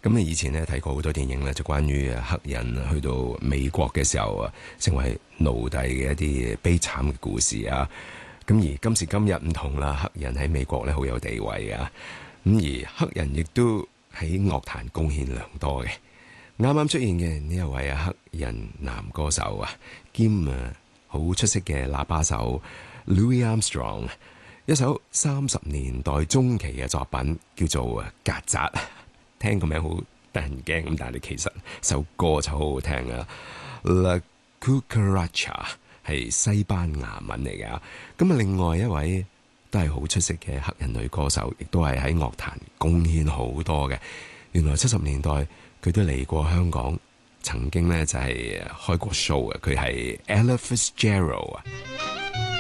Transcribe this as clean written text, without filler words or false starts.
咁以前咧睇過好多電影咧，就關於黑人去到美國嘅時候啊，成為奴隸嘅一啲悲慘嘅故事啊。咁而今時今日唔同啦，黑人喺美國咧好有地位啊。咁而黑人亦都喺樂壇貢獻良多嘅。啱啱出現嘅呢一位黑人男歌手啊，兼好出色嘅喇叭手 Louis Armstrong， 一首30年代中期嘅作品叫做《曱甴》，聽個名好得人驚咁，但係其實首歌就好好聽啊。La Cucaracha 係西班牙文嚟㗎。咁啊，另外一位都係好出色嘅黑人女歌手，亦都係喺樂壇貢獻好多嘅。原來70年代佢都嚟過香港，曾經咧就係開過 show 嘅。佢係 Ella Fitzgerald 啊。